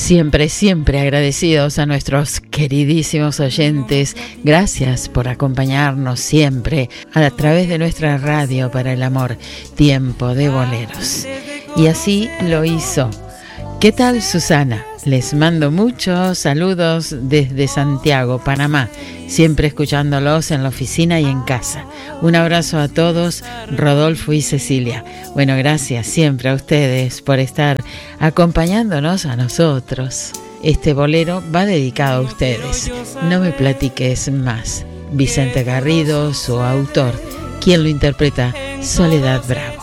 Siempre, siempre agradecidos a nuestros queridísimos oyentes. Gracias por acompañarnos siempre a través de nuestra radio para el amor, Tiempo de Boleros. Y así lo hizo. ¿Qué tal, Susana? Les mando muchos saludos desde Santiago, Panamá, siempre escuchándolos en la oficina y en casa. Un abrazo a todos, Rodolfo y Cecilia. Bueno, gracias siempre a ustedes por estar acompañándonos a nosotros. Este bolero va dedicado a ustedes. No me platiques más. Vicente Garrido, su autor. Quien lo interpreta, Soledad Bravo.